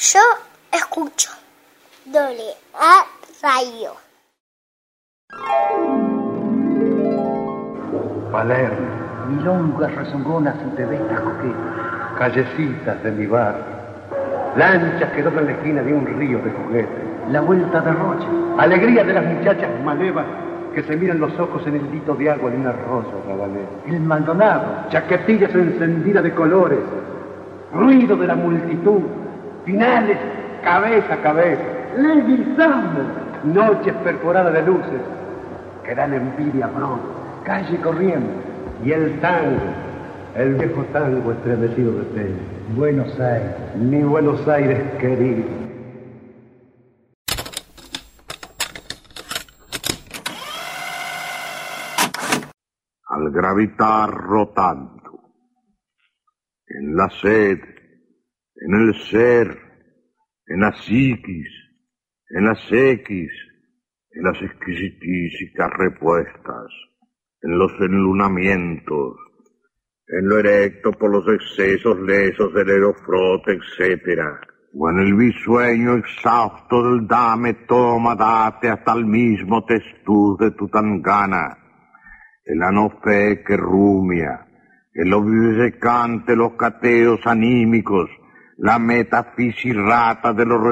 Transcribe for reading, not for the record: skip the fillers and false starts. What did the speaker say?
Yo escucho WA Radio. Palermo, milongas rezongonas y bebestas coquetas, callecitas de mi barrio, lanchas que doblan la esquina de un río de juguetes, la vuelta de Rocha, alegría de las muchachas malevas que se miran los ojos en el lito de agua de un arroyo rabanero, el Maldonado, chaquetillas encendidas de colores, ruido de la multitud, finales cabeza a cabeza, Leguizamo, noches perforadas de luces que dan envidia pronto, calle corriendo, y el tango, el viejo tango estremecido de pena. Buenos Aires, mi Buenos Aires querido. Al gravitar rotando, en la sed, en el ser, en la psiquis, en las X, en las exquisitísicas repuestas, en los enlunamientos, en lo erecto por los excesos lesos del aerofrote, etc. O en el bisueño exhausto del dame, toma, date, hasta el mismo testuz de Tutangana, el anofe que rumia, el obvisecante, los cateos anímicos, la metafisirrata de los